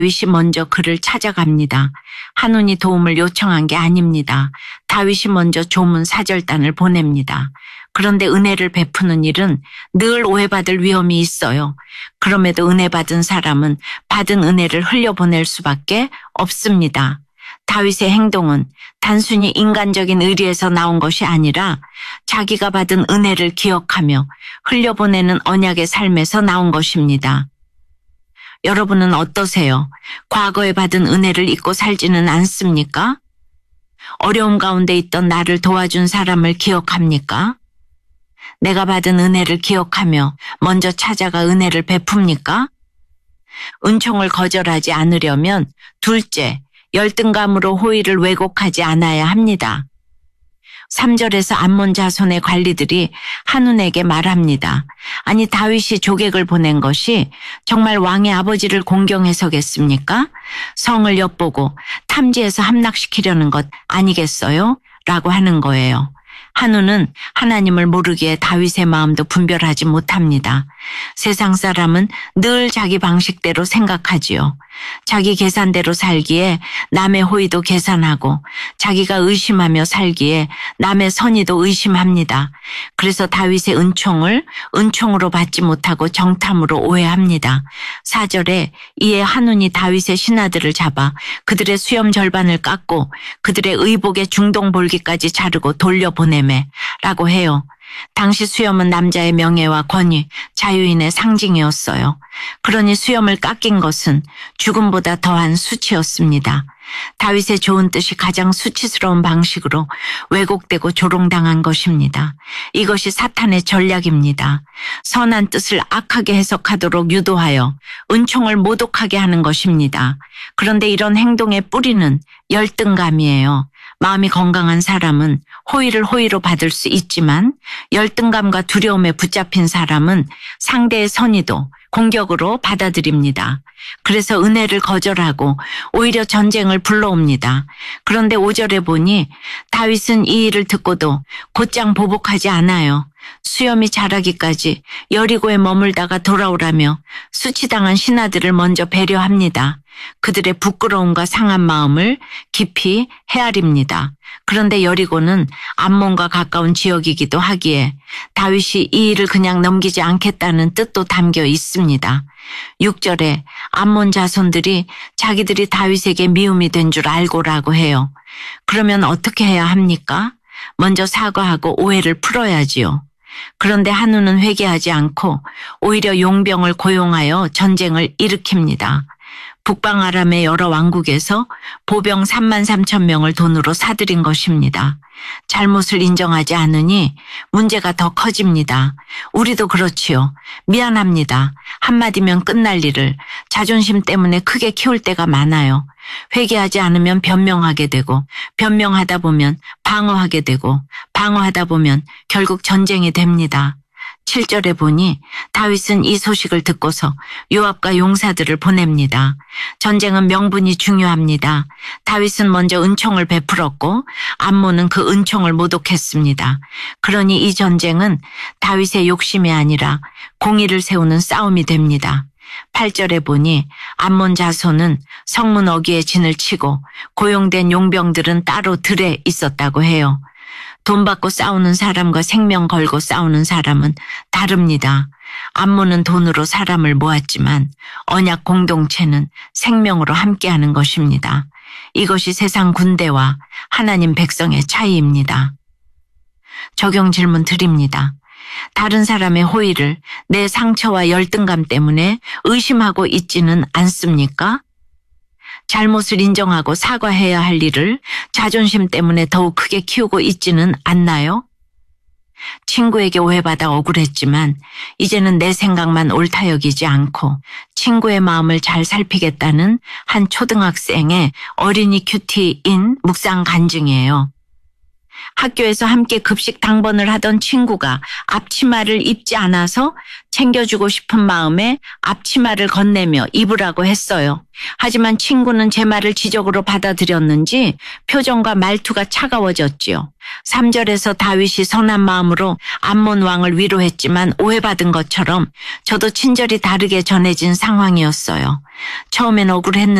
다윗이 먼저 그를 찾아갑니다. 한눈이 도움을 요청한 게 아닙니다. 다윗이 먼저 조문 사절단을 보냅니다. 그런데 은혜를 베푸는 일은 늘 오해받을 위험이 있어요. 그럼에도 은혜 받은 사람은 받은 은혜를 흘려보낼 수밖에 없습니다. 다윗의 행동은 단순히 인간적인 의리에서 나온 것이 아니라 자기가 받은 은혜를 기억하며 흘려보내는 언약의 삶에서 나온 것입니다. 여러분은 어떠세요? 과거에 받은 은혜를 잊고 살지는 않습니까? 어려움 가운데 있던 나를 도와준 사람을 기억합니까? 내가 받은 은혜를 기억하며 먼저 찾아가 은혜를 베풉니까? 은총을 거절하지 않으려면 둘째, 열등감으로 호의를 왜곡하지 않아야 합니다. 3절에서 암몬 자손의 관리들이 한눈에게 말합니다. 아니 다윗이 조객을 보낸 것이 정말 왕의 아버지를 공경해서겠습니까? 성을 엿보고 탐지해서 함락시키려는 것 아니겠어요? 라고 하는 거예요. 한눈은 하나님을 모르기에 다윗의 마음도 분별하지 못합니다. 세상 사람은 늘 자기 방식대로 생각하지요. 자기 계산대로 살기에 남의 호의도 계산하고 자기가 의심하며 살기에 남의 선의도 의심합니다. 그래서 다윗의 은총을 은총으로 받지 못하고 정탐으로 오해합니다. 4절에 이에 한눈이 다윗의 신하들을 잡아 그들의 수염 절반을 깎고 그들의 의복의 중동볼기까지 자르고 돌려보내매 라고 해요. 당시 수염은 남자의 명예와 권위, 자유인의 상징이었어요. 그러니 수염을 깎인 것은 죽음보다 더한 수치였습니다. 다윗의 좋은 뜻이 가장 수치스러운 방식으로 왜곡되고 조롱당한 것입니다. 이것이 사탄의 전략입니다. 선한 뜻을 악하게 해석하도록 유도하여 은총을 모독하게 하는 것입니다. 그런데 이런 행동의 뿌리는 열등감이에요. 마음이 건강한 사람은 호의를 호의로 받을 수 있지만 열등감과 두려움에 붙잡힌 사람은 상대의 선의도 공격으로 받아들입니다. 그래서 은혜를 거절하고 오히려 전쟁을 불러옵니다. 그런데 5절에 보니 다윗은 이 일을 듣고도 곧장 보복하지 않아요. 수염이 자라기까지 여리고에 머물다가 돌아오라며 수치당한 신하들을 먼저 배려합니다. 그들의 부끄러움과 상한 마음을 깊이 헤아립니다. 그런데 여리고는 암몬과 가까운 지역이기도 하기에 다윗이 이 일을 그냥 넘기지 않겠다는 뜻도 담겨 있습니다. 6절에 암몬 자손들이 자기들이 다윗에게 미움이 된 줄 알고라고 해요. 그러면 어떻게 해야 합니까? 먼저 사과하고 오해를 풀어야지요. 그런데 한눈은 회개하지 않고 오히려 용병을 고용하여 전쟁을 일으킵니다. 북방 아람의 여러 왕국에서 보병 33,000명을 돈으로 사들인 것입니다. 잘못을 인정하지 않으니 문제가 더 커집니다. 우리도 그렇지요. 미안합니다. 한마디면 끝날 일을 자존심 때문에 크게 키울 때가 많아요. 회개하지 않으면 변명하게 되고 변명하다 보면 방어하게 되고 방어하다 보면 결국 전쟁이 됩니다. 7절에 보니 다윗은 이 소식을 듣고서 요압과 용사들을 보냅니다. 전쟁은 명분이 중요합니다. 다윗은 먼저 은총을 베풀었고 암몬은 그 은총을 모독했습니다. 그러니 이 전쟁은 다윗의 욕심이 아니라 공의를 세우는 싸움이 됩니다. 8절에 보니 암몬 자손은 성문 어귀에 진을 치고 고용된 용병들은 따로 들에 있었다고 해요. 돈 받고 싸우는 사람과 생명 걸고 싸우는 사람은 다릅니다. 암몬은 돈으로 사람을 모았지만 언약 공동체는 생명으로 함께하는 것입니다. 이것이 세상 군대와 하나님 백성의 차이입니다. 적용 질문 드립니다. 다른 사람의 호의를 내 상처와 열등감 때문에 의심하고 있지는 않습니까? 잘못을 인정하고 사과해야 할 일을 자존심 때문에 더욱 크게 키우고 있지는 않나요? 친구에게 오해받아 억울했지만 이제는 내 생각만 옳다 여기지 않고 친구의 마음을 잘 살피겠다는 한 초등학생의 어린이 큐티인 묵상 간증이에요. 학교에서 함께 급식 당번을 하던 친구가 앞치마를 입지 않아서 챙겨주고 싶은 마음에 앞치마를 건네며 입으라고 했어요. 하지만 친구는 제 말을 지적으로 받아들였는지 표정과 말투가 차가워졌지요. 3절에서 다윗이 선한 마음으로 암몬 왕을 위로했지만 오해받은 것처럼 저도 친절이 다르게 전해진 상황이었어요. 처음엔 억울했는데